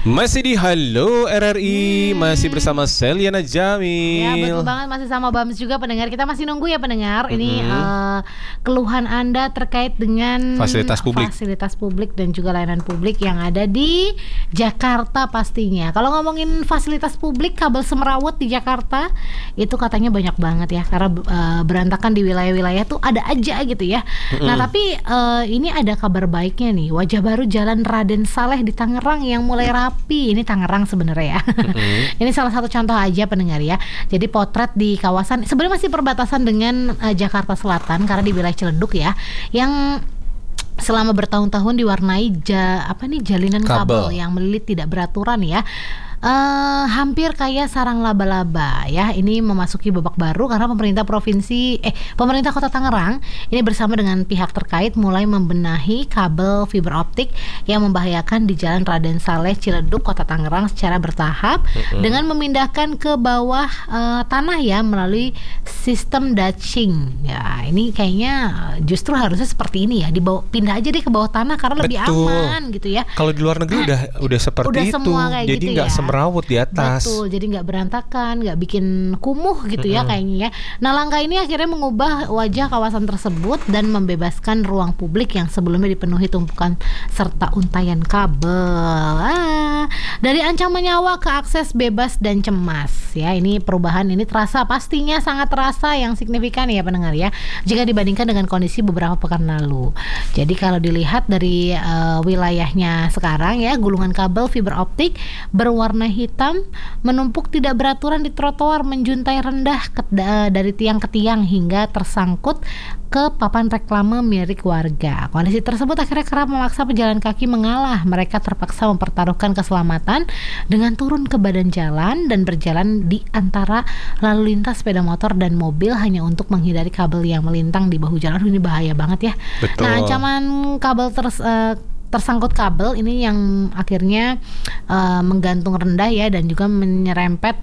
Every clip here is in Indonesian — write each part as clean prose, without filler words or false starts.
Masih di Halo RRI, masih bersama Seliana Jamil. Ya betul banget, masih sama Bams juga pendengar. Kita masih nunggu ya pendengar. Ini keluhan Anda terkait dengan fasilitas publik dan juga layanan publik yang ada di Jakarta pastinya. Kalau ngomongin fasilitas publik, kabel semrawut di Jakarta itu katanya banyak banget ya, karena berantakan di wilayah-wilayah tuh ada aja gitu ya. Nah tapi ini ada kabar baiknya nih, wajah baru Jalan Raden Saleh di Tangerang yang mulai rapi. Ini Tangerang sebenarnya ya. Ini salah satu contoh aja pendengar ya. Jadi potret di kawasan sebenarnya masih perbatasan dengan Jakarta Selatan karena di wilayah Ciledug ya, yang selama bertahun-tahun diwarnai jalinan kabel yang melilit tidak beraturan ya. Hampir kayak sarang laba-laba ya. Ini memasuki babak baru karena pemerintah Kota Tangerang ini bersama dengan pihak terkait mulai membenahi kabel fiber optik yang membahayakan di Jalan Raden Saleh Ciledug Kota Tangerang secara bertahap dengan memindahkan ke bawah tanah ya melalui sistem datching. Ya, ini kayaknya justru harusnya seperti ini ya, pindah aja deh ke bawah tanah karena lebih aman gitu ya. Kalau di luar negeri udah seperti itu. Jadi nggak semrawut di atas. Betul, jadi nggak berantakan, nggak bikin kumuh gitu ya kayaknya ya. Nah langkah ini akhirnya mengubah wajah kawasan tersebut dan membebaskan ruang publik yang sebelumnya dipenuhi tumpukan serta untayan kabel. Dari ancaman nyawa ke akses bebas dan cemas ya. Ini perubahan ini pastinya sangat terasa yang signifikan ya pendengar ya, jika dibandingkan dengan kondisi beberapa pekan lalu. Jadi kalau dilihat dari wilayahnya sekarang ya, gulungan kabel fiber optik berwarna hitam menumpuk tidak beraturan di trotoar, menjuntai rendah dari tiang ke tiang hingga tersangkut ke papan reklame milik warga. Kondisi tersebut akhirnya kerap memaksa pejalan kaki mengalah. Mereka terpaksa mempertaruhkan keselamatan dengan turun ke badan jalan dan berjalan di antara lalu lintas sepeda motor dan mobil hanya untuk menghindari kabel yang melintang di bahu jalan. Ini bahaya banget ya. Betul. Nah, ancaman kabel tersangkut kabel ini yang akhirnya menggantung rendah ya, dan juga menyerempet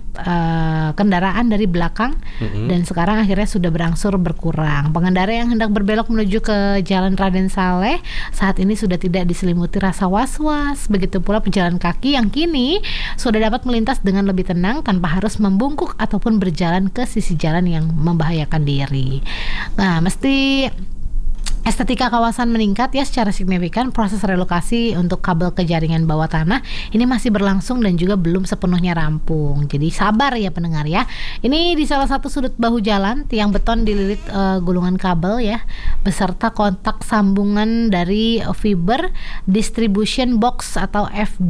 kendaraan dari belakang dan sekarang akhirnya sudah berangsur berkurang. Pengendara yang hendak berbelok menuju ke Jalan Raden Saleh saat ini sudah tidak diselimuti rasa was-was. Begitu pula pejalan kaki yang kini sudah dapat melintas dengan lebih tenang tanpa harus membungkuk ataupun berjalan ke sisi jalan yang membahayakan diri. Nah, mesti estetika kawasan meningkat ya secara signifikan. Proses relokasi untuk kabel ke jaringan bawah tanah ini masih berlangsung dan juga belum sepenuhnya rampung. Jadi sabar ya pendengar ya. Ini di salah satu sudut bahu jalan, tiang beton dililit gulungan kabel ya, beserta kontak sambungan dari fiber distribution box atau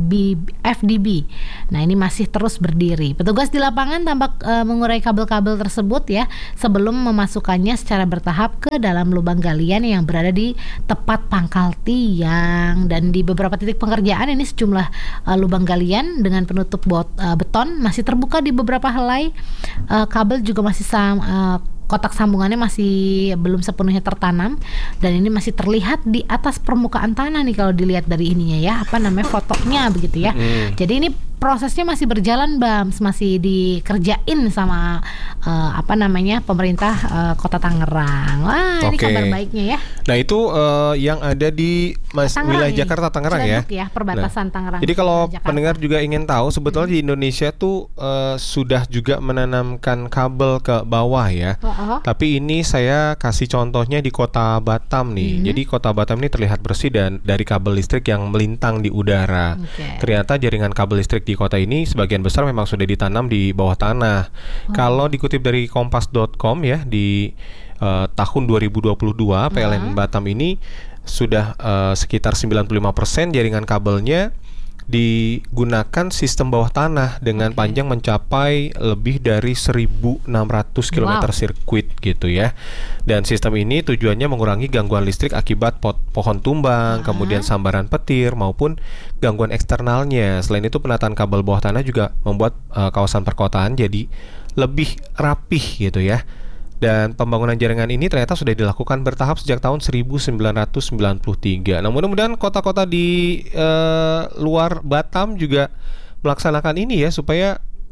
FDB. Nah ini masih terus berdiri. Petugas di lapangan tampak mengurai kabel-kabel tersebut ya sebelum memasukkannya secara bertahap ke dalam lubang galian yang berada di tepat pangkal tiang. Dan di beberapa titik pengerjaan ini sejumlah lubang galian dengan penutup beton masih terbuka di beberapa helai. Kabel juga masih kotak sambungannya masih belum sepenuhnya tertanam dan ini masih terlihat di atas permukaan tanah nih kalau dilihat dari ininya ya, fotonya begitu ya. Jadi ini prosesnya masih berjalan Bams, masih dikerjain sama pemerintah Kota Tangerang. Wah, ini kabar baiknya ya. Nah itu yang ada di wilayah Jakarta Tangerang ya. Perbatasan Tangerang. Jadi kalau pendengar juga ingin tahu, sebetulnya di Indonesia tuh sudah juga menanamkan kabel ke bawah ya. Tapi ini saya kasih contohnya di Kota Batam nih. Jadi Kota Batam ini terlihat bersih dan dari kabel listrik yang melintang di udara. Ternyata jaringan kabel listrik di kota ini sebagian besar memang sudah ditanam di bawah tanah. Kalau dikutip dari kompas.com ya, di tahun 2022 PLN Batam ini sudah sekitar 95% jaringan kabelnya digunakan sistem bawah tanah dengan panjang mencapai lebih dari 1.600 km sirkuit gitu ya. Dan sistem ini tujuannya mengurangi gangguan listrik akibat pohon tumbang, kemudian sambaran petir maupun gangguan eksternalnya. Selain itu penataan kabel bawah tanah juga membuat kawasan perkotaan jadi lebih rapih gitu ya. Dan pembangunan jaringan ini ternyata sudah dilakukan bertahap sejak tahun 1993. Nah mudah-mudahan kota-kota di luar Batam juga melaksanakan ini ya, supaya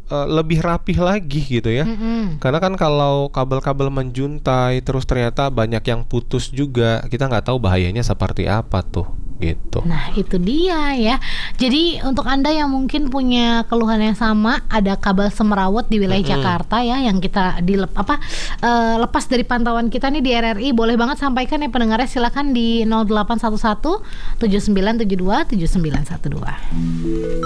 lebih rapih lagi gitu ya. Karena kan kalau kabel-kabel menjuntai terus ternyata banyak yang putus juga, kita nggak tahu bahayanya seperti apa tuh gitu. Nah itu dia ya. Jadi untuk Anda yang mungkin punya keluhan yang sama, ada kabel semrawut di wilayah Jakarta ya, yang kita lepas dari pantauan kita nih di RRI, boleh banget sampaikan ya pendengarnya, silakan di 0811 7972 7912.